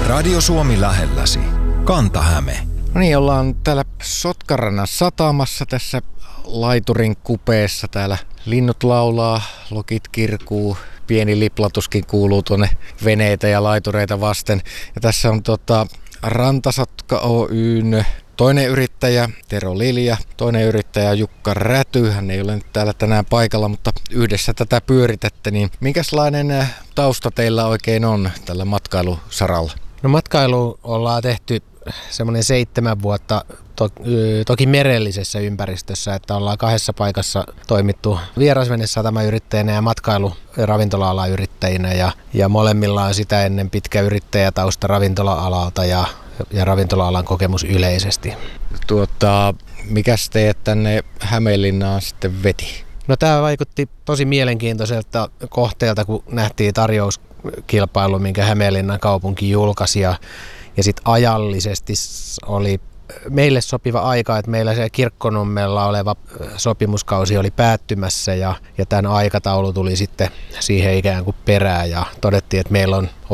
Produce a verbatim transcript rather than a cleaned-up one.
Radio Suomi lähelläsi. Kanta-Häme. No niin, ollaan täällä Sotkarannan satamassa tässä laiturin kupeessa. Täällä linnut laulaa, lokit kirkuu, pieni liplatuskin kuuluu tuonne veneitä ja laitureita vasten. Ja tässä on tota Rantasotka Oyn toinen yrittäjä Tero Lilja, toinen yrittäjä Jukka Räty. Hän ei ole nyt täällä tänään paikalla, mutta yhdessä tätä pyöritätte. Niin minkälainen tausta teillä oikein on tällä matkailusaralla? No matkailu ollaan tehty semmoinen seitsemän vuotta to, toki merellisessä ympäristössä, että ollaan kahdessa paikassa toimittu vierasvenesatamayrittäjänä ja matkailu- ja ravintola-alan yrittäjinä ja, ja molemmilla on sitä ennen pitkä yrittäjätausta ravintola-alalta ja, ja ravintola-alan kokemus yleisesti. Tuota, mikäs teet tänne Hämeenlinnaan sitten veti? No tämä vaikutti tosi mielenkiintoiselta kohteelta, kun nähtiin tarjouskilpailu, minkä Hämeenlinnan kaupunki julkaisi ja Ja sitten ajallisesti oli meille sopiva aika, että meillä se Kirkkonummella oleva sopimuskausi oli päättymässä ja, ja tämän aikataulu tuli sitten siihen ikään kuin perään ja todettiin, että meillä on